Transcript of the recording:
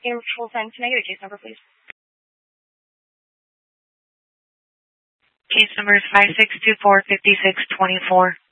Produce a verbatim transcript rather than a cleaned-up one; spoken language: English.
Air full time. Can I get a case number, please? Case number is five six two four, five six two four.